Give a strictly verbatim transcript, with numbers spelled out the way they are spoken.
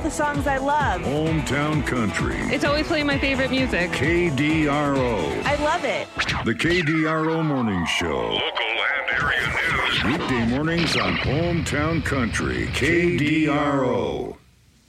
all the songs I love. Hometown Country. It's always playing my favorite music. K D R O. I love it. The K D R O Morning Show. Local and area news. Weekday mornings on Hometown Country. K D R O.